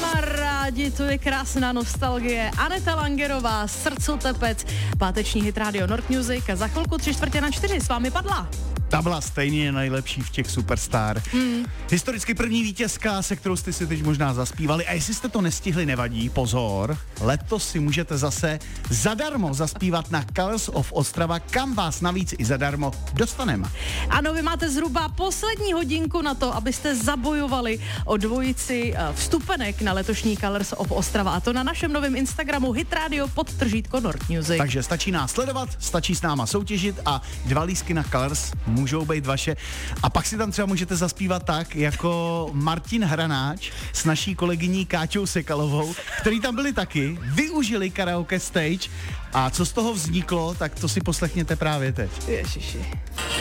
Kamarádi, to je krásná nostalgie. Aneta Langerová, Srdcotepec, páteční hit Radio Nord Music a za chvilku 3/4 s vámi Padla. Ta byla stejně nejlepší v těch Superstar. Historicky první vítězka, se kterou jste si teď možná zaspívali. A jestli jste to nestihli, nevadí, pozor. Letos si můžete zase zadarmo zaspívat na Colors of Ostrava, kam vás navíc i zadarmo dostaneme. Ano, vy máte zhruba poslední hodinku na to, abyste zabojovali o dvojici vstupenek na letošní Colors of Ostrava. A to na našem novém Instagramu Hit Radio _ Nord Music. Takže stačí nás sledovat, stačí s náma soutěžit a 2 lístky na Colors můžou být vaše. A pak si tam třeba můžete zaspívat tak, jako Martin Hranáč s naší kolegyní Káťou Sekalovou, který tam byli taky, využili karaoke stage a co z toho vzniklo, tak to si poslechněte právě teď. Ježiši.